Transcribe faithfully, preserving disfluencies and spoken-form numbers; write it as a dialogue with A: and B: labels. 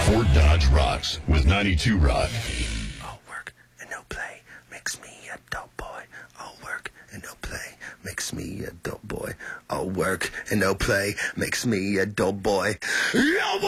A: Fort Dodge rocks with ninety-two Rock.
B: All work and no play makes me a dope boy. All work and no play makes me a dope boy. All work and no play makes me a dope boy.